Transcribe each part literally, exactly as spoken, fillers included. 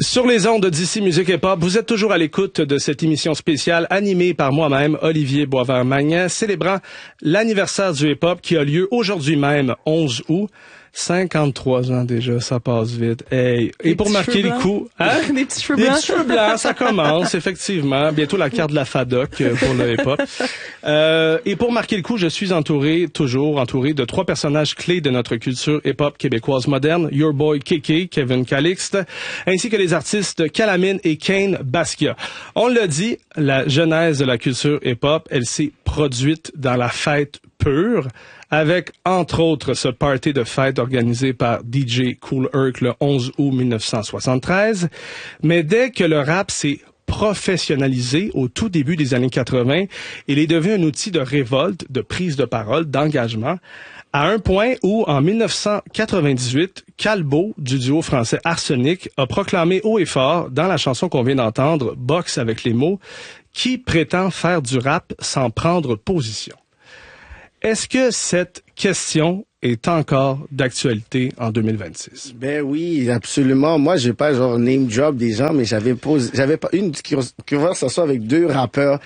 Sur les ondes d'ici Musique Hip Hop, vous êtes toujours à l'écoute de cette émission spéciale animée par moi-même, Olivier Boisvert-Magnan, célébrant l'anniversaire du hip hop qui a lieu aujourd'hui même, onze août. cinquante-trois ans déjà, ça passe vite. Hey. Et pour marquer le coup, hein? Des petits cheveux Des blancs. petits cheveux blancs, ça commence, effectivement. Bientôt la carte de la FADOC pour le hip-hop. Euh, et pour marquer le coup, je suis entouré, toujours entouré de trois personnages clés de notre culture hip-hop québécoise moderne. Your Boy Kéké, Kevin Calixte, ainsi que les artistes Calamine et Kane Basquiat. On l'a dit, la genèse de la culture hip-hop, elle s'est produite dans la fête pure, avec, entre autres, ce party de fête organisé par D J Kool Herc le onze août mille neuf cent soixante-treize. Mais dès que le rap s'est professionnalisé au tout début des années quatre-vingt, il est devenu un outil de révolte, de prise de parole, d'engagement, à un point où, en mille neuf cent quatre-vingt-dix-huit, Calbo, du duo français Arsenic, a proclamé haut et fort, dans la chanson qu'on vient d'entendre, Boxe avec les mots, qui prétend faire du rap sans prendre position. Est-ce que cette question est encore d'actualité en deux mille vingt-six? Ben oui, absolument. Moi, je vais pas genre name drop des gens, mais j'avais posé, j'avais pas une conversation avec deux rappeurs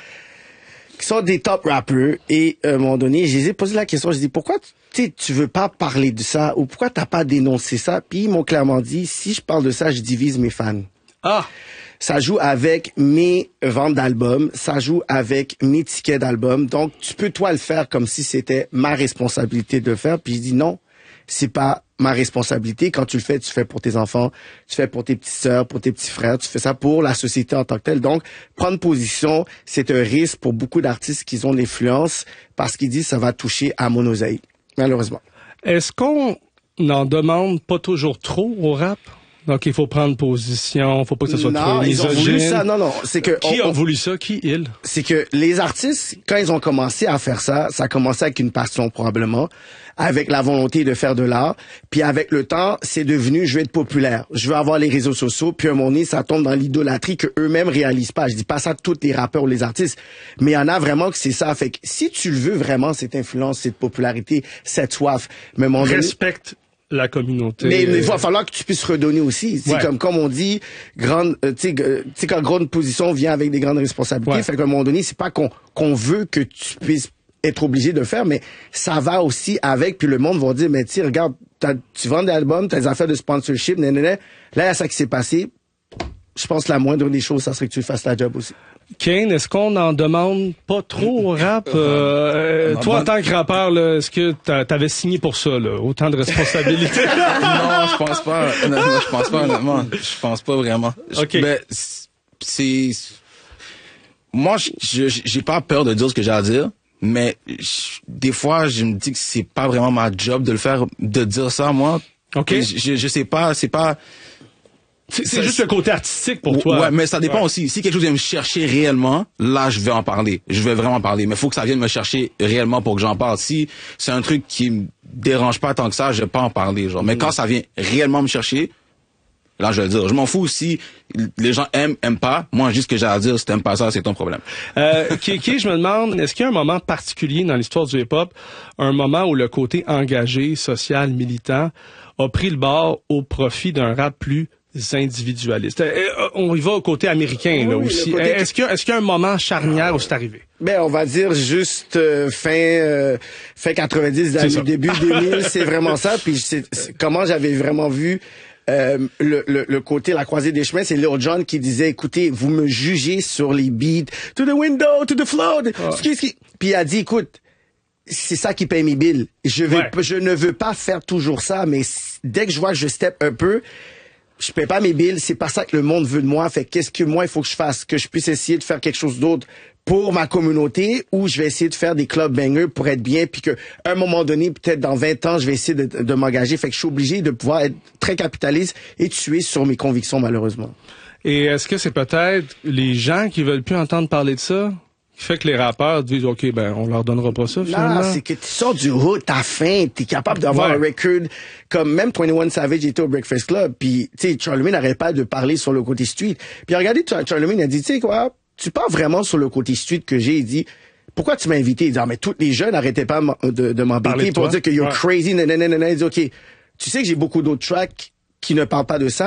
qui sont des top rappeurs et à un moment donné, je les ai posé la question, je dis pourquoi tu tu veux pas parler de ça ou pourquoi t'as pas dénoncé ça? Puis ils m'ont clairement dit si je parle de ça, je divise mes fans. Ah. Ça joue avec mes ventes d'albums, ça joue avec mes tickets d'albums. Donc, tu peux, toi, le faire comme si c'était ma responsabilité de le faire. Puis je dis non, c'est pas ma responsabilité. Quand tu le fais, tu le fais pour tes enfants, tu le fais pour tes petites sœurs, pour tes petits frères, tu fais ça pour la société en tant que telle. Donc, prendre position, c'est un risque pour beaucoup d'artistes qui ont de l'influence parce qu'ils disent ça va toucher à mon oseille, malheureusement. Est-ce qu'on n'en demande pas toujours trop au rap? Donc, il faut prendre position, faut pas que ce soit non, trop ils ont voulu misogyne. ça. Non, non, c'est que Qui on, a voulu ça? Qui, il? C'est que les artistes, quand ils ont commencé à faire ça, ça a commencé avec une passion probablement, avec la volonté de faire de l'art, puis avec le temps, c'est devenu je veux être populaire, je veux avoir les réseaux sociaux, puis à un moment donné, ça tombe dans l'idolâtrie que eux-mêmes réalisent pas. Je dis pas ça de tous les rappeurs ou les artistes, mais il y en a vraiment que c'est ça. Fait que si tu le veux vraiment, cette influence, cette popularité, cette soif, mais à un moment donné, Respecte la communauté. mais il va falloir que tu puisses redonner aussi. C'est Ouais. comme comme on dit, grande, euh, tu sais, euh, tu sais quand grande position vient avec des grandes responsabilités. Ouais. Fait qu'à un moment donné, c'est pas qu'on qu'on veut que tu puisses être obligé de le faire, mais ça va aussi avec. Puis le monde va dire, mais tu sais, regarde, t'as- tu vends des albums, t'as des affaires de sponsorship, nanana. Là, il y a ça qui s'est passé. Je pense que la moindre des choses, ça serait que tu fasses ta job aussi. Kane, est-ce qu'on en demande pas trop au rap? Euh, Non, toi, moi- en tant que rappeur, là, est-ce que t'a- t'avais signé pour ça, là? Autant de responsabilités? Non, je pense pas. Honnêtement, je pense pas, honnêtement. Je pense pas vraiment. Je- OK. Ben, c'est... Moi, je- je- j'ai pas peur de dire ce que j'ai à dire, mais je- des fois, je me dis que c'est pas vraiment ma job de le faire, de dire ça, moi. OK. Et Je, je sais pas, c'est pas... C'est c'est Ça- juste le côté artistique pour toi. Ouais, mais ça dépend Ouais. aussi. Si quelque chose vient me chercher réellement, là, je vais en parler. Je vais vraiment parler. Mais faut que ça vienne me chercher réellement pour que j'en parle. Si c'est un truc qui me dérange pas tant que ça, je vais pas en parler, genre. Mais quand ça vient réellement me chercher, là, je vais le dire. Je m'en fous si les gens aiment, aiment pas. Moi, juste ce que j'ai à dire, si t'aimes pas ça, c'est ton problème. Euh, Kéké, je me demande, est-ce qu'il y a un moment particulier dans l'histoire du hip-hop, un moment où le côté engagé, social, militant, a pris le bord au profit d'un rap plus individualiste? Euh, euh, on y va au côté américain, là, Oui, aussi. le côté- Est-ce qu'il y a, est-ce qu'il y a un moment charnière où c'est arrivé? Ben, on va dire juste euh, fin euh, fin quatre-vingt-dix, C'est ça. début deux mille, c'est vraiment ça. Puis c'est, c'est comment j'avais vraiment vu euh, le, le, le côté la croisée des chemins, c'est Lil Jon qui disait, écoutez, vous me jugez sur les beats, to the window, to the floor. Ski, ski. Puis il a dit, écoute, c'est ça qui paye mes billes. Je vais, Ouais. je ne veux pas faire toujours ça, mais s- dès que je vois que je step un peu, je paie pas mes billes, c'est pas ça que le monde veut de moi. Fait qu'est-ce que moi il faut que je fasse, que je puisse essayer de faire quelque chose d'autre pour ma communauté, ou je vais essayer de faire des club bangers pour être bien, puis que à un moment donné, peut-être dans vingt ans, je vais essayer de, de m'engager. Fait que je suis obligé de pouvoir être très capitaliste et tuer sur mes convictions, malheureusement. Et est-ce que c'est peut-être les gens qui veulent plus entendre parler de ça qui fait que les rappeurs disent, OK, ben, on leur donnera pas ça, finalement? Non, c'est que tu sors du hood, t'as faim, t'es capable d'avoir Ouais. un record. Comme même vingt et un Savage était au Breakfast Club, puis tu sais, Charlemagne n'arrête pas de parler sur le côté street. Puis regardez, Char- Charlemagne a dit, tu sais quoi, tu parles vraiment sur le côté street que j'ai. Il dit, pourquoi tu m'as invité? Il dit, ah, mais tous les jeunes n'arrêtaient pas m- de, de Parler m'embêter de pour toi. dire que you're Ouais. crazy, nanana, nanana. Il dit, OK, tu sais que j'ai beaucoup d'autres tracks qui ne parlent pas de ça, mais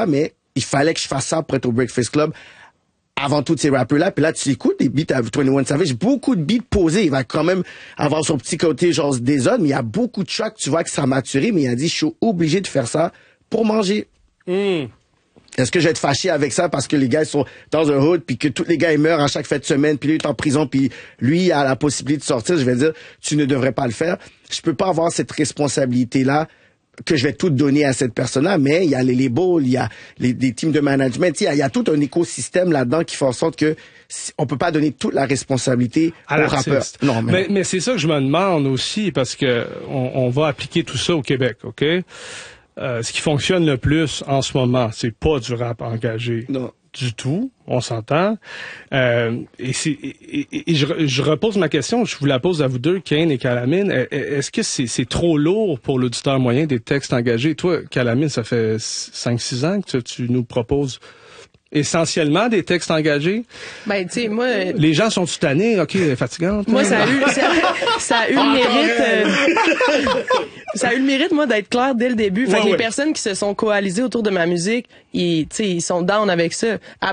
il fallait que je fasse ça pour être au Breakfast Club avant tous ces rappeurs-là. Puis là, tu écoutes des beats à vingt et un Savage, beaucoup de beats posés. Il va quand même avoir son petit côté genre désordre, mais il y a beaucoup de tracks, tu vois que ça a maturé, mais il a dit, je suis obligé de faire ça pour manger. Mm. Est-ce que je vais être fâché avec ça parce que les gars ils sont dans un hood puis que tous les gars ils meurent à chaque fin de semaine puis lui il est en prison puis lui a la possibilité de sortir? Je vais dire, tu ne devrais pas le faire. Je peux pas avoir cette responsabilité-là que je vais tout donner à cette personne-là, mais il y a les labels, il y a les, des teams de management, il y a, il y a tout un écosystème là-dedans qui fait en sorte que on peut pas donner toute la responsabilité à aux rappeurs. Non, mais mais, mais c'est ça que je me demande aussi parce que on, on va appliquer tout ça au Québec, ok? Euh, ce qui fonctionne le plus en ce moment, c'est pas du rap engagé. Non. Du tout, on s'entend. Euh, et, c'est, et, et, et je, je repose ma question, je vous la pose à vous deux, Kane et Calamine. Est-ce que c'est, c'est trop lourd pour l'auditeur moyen des textes engagés? Toi, Calamine, ça fait cinq six ans que tu, tu nous proposes essentiellement des textes engagés. Ben, tu sais, moi... Les gens sont tannés, OK, fatigante. Moi, ça a eu, ça, ça a eu le mérite... Euh, ça a eu le mérite, moi, d'être clair dès le début. Fait ouais, que les ouais. personnes qui se sont coalisées autour de ma musique, ils, tu sais, ils sont down avec ça.